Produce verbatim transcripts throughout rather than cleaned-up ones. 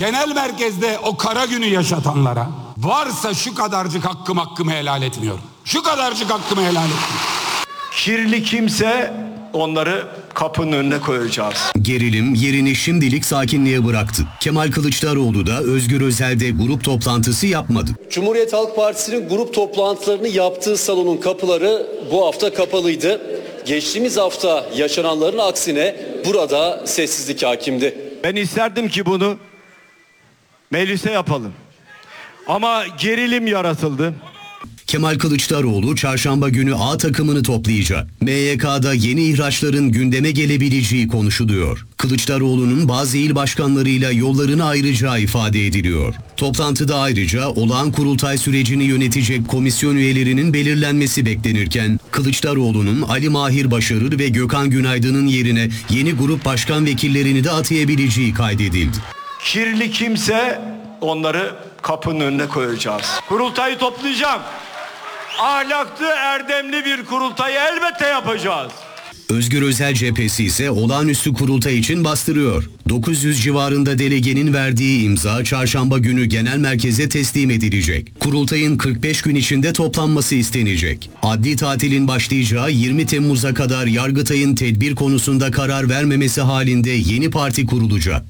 Genel merkezde o kara günü yaşatanlara varsa şu kadarcık hakkım hakkımı helal etmiyorum. Şu kadarcık hakkımı helal etmiyorum. Kirli kimse onları kapının önüne koyacağız. Gerilim yerini şimdilik sakinliğe bıraktı. Kemal Kılıçdaroğlu da Özgür Özel'de grup toplantısı yapmadı. Cumhuriyet Halk Partisi'nin grup toplantılarını yaptığı salonun kapıları bu hafta kapalıydı. Geçtiğimiz hafta yaşananların aksine burada sessizlik hakimdi. Ben isterdim ki bunu meclise yapalım. Ama gerilim yaratıldı. Kemal Kılıçdaroğlu çarşamba günü A takımını toplayacak. M Y K'da yeni ihraçların gündeme gelebileceği konuşuluyor. Kılıçdaroğlu'nun bazı il başkanlarıyla yollarını ayıracağı ifade ediliyor. Toplantıda ayrıca olağan kurultay sürecini yönetecek komisyon üyelerinin belirlenmesi beklenirken Kılıçdaroğlu'nun Ali Mahir Başarır ve Gökhan Günaydın'ın yerine yeni grup başkan vekillerini de atayabileceği kaydedildi. Kirli kimse onları kapının önüne koyacağız. Kurultayı toplayacağım. Ahlaklı, erdemli bir kurultayı elbette yapacağız. Özgür Özel cephesi ise olağanüstü kurultay için bastırıyor. dokuz yüz civarında delegenin verdiği imza çarşamba günü genel merkeze teslim edilecek. Kurultayın kırk beş gün içinde toplanması istenecek. Adli tatilin başlayacağı yirmi Temmuz'a kadar Yargıtay'ın tedbir konusunda karar vermemesi halinde yeni parti kurulacak.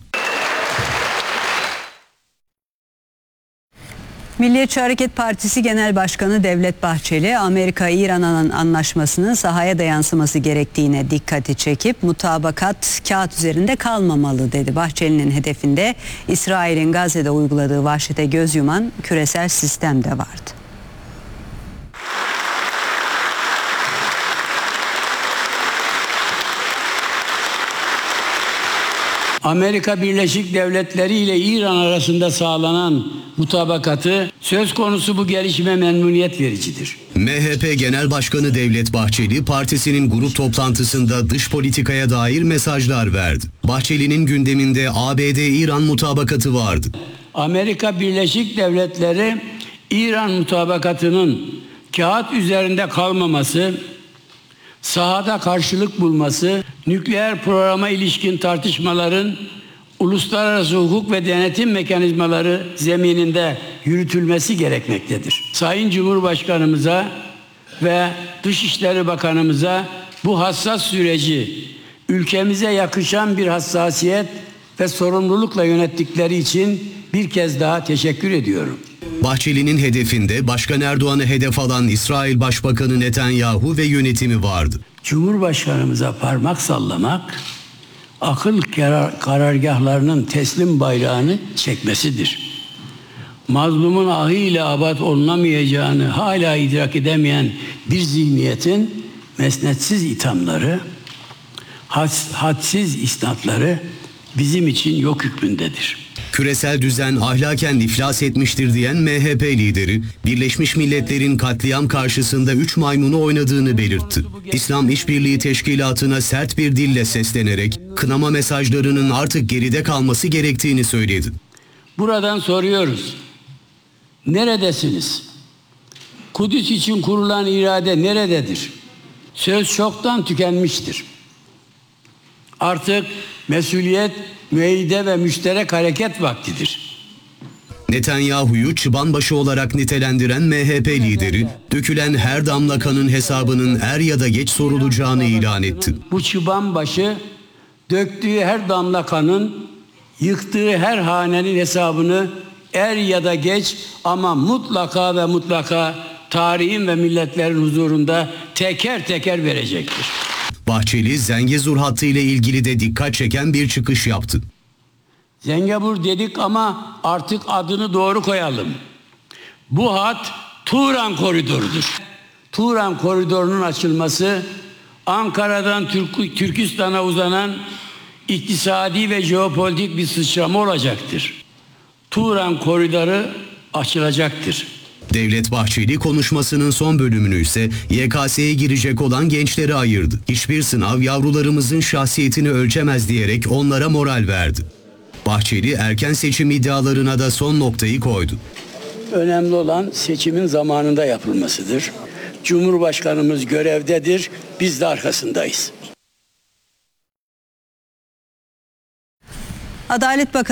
Milliyetçi Hareket Partisi Genel Başkanı Devlet Bahçeli, Amerika-İran anlaşmasının sahaya da yansıması gerektiğine dikkati çekip mutabakat kağıt üzerinde kalmamalı dedi. Bahçeli'nin hedefinde İsrail'in Gazze'de uyguladığı vahşete göz yuman küresel sistem de vardı. Amerika Birleşik Devletleri ile İran arasında sağlanan mutabakatı söz konusu bu gelişme memnuniyet vericidir. M H P Genel Başkanı Devlet Bahçeli partisinin grup toplantısında dış politikaya dair mesajlar verdi. Bahçeli'nin gündeminde A B D-İran mutabakatı vardı. Amerika Birleşik Devletleri İran mutabakatının kağıt üzerinde kalmaması, sahada karşılık bulması, nükleer programa ilişkin tartışmaların uluslararası hukuk ve denetim mekanizmaları zemininde yürütülmesi gerekmektedir. Sayın Cumhurbaşkanımıza ve Dışişleri Bakanımıza bu hassas süreci ülkemize yakışan bir hassasiyet ve sorumlulukla yönettikleri için bir kez daha teşekkür ediyorum. Bahçeli'nin hedefinde Başkan Erdoğan'ı hedef alan İsrail Başbakanı Netanyahu ve yönetimi vardı. Cumhurbaşkanımıza parmak sallamak, akıl karar, karargahlarının teslim bayrağını çekmesidir. Mazlumun ahıyla abad olunamayacağını hala idrak edemeyen bir zihniyetin mesnetsiz ithamları, had, hadsiz isnatları bizim için yok hükmündedir. Küresel düzen ahlaken iflas etmiştir diyen M H P lideri, Birleşmiş Milletler'in katliam karşısında üç maymunu oynadığını belirtti. İslam İşbirliği Teşkilatı'na sert bir dille seslenerek kınama mesajlarının artık geride kalması gerektiğini söyledi. Buradan soruyoruz. Neredesiniz? Kudüs için kurulan irade nerededir? Söz çoktan tükenmiştir. Artık mesuliyet, müeyyide ve müşterek hareket vaktidir. Netanyahu'yu çıbanbaşı olarak nitelendiren M H P lideri, dökülen her damla kanın hesabının er ya da geç sorulacağını ilan etti. Bu çıbanbaşı döktüğü her damla kanın, yıktığı her hanenin hesabını er ya da geç ama mutlaka ve mutlaka tarihin ve milletlerin huzurunda teker teker verecektir. Bahçeli, Zengezur hattı ile ilgili de dikkat çeken bir çıkış yaptı. Zengezur dedik ama artık adını doğru koyalım. Bu hat Turan Koridoru'dur. Turan Koridoru'nun açılması Ankara'dan Türk, Türkistan'a uzanan iktisadi ve jeopolitik bir sıçrama olacaktır. Turan Koridoru açılacaktır. Devlet Bahçeli konuşmasının son bölümünü ise Y K S'ye girecek olan gençlere ayırdı. Hiçbir sınav yavrularımızın şahsiyetini ölçemez diyerek onlara moral verdi. Bahçeli erken seçim iddialarına da son noktayı koydu. Önemli olan seçimin zamanında yapılmasıdır. Cumhurbaşkanımız görevdedir, biz de arkasındayız. Adalet Bakanı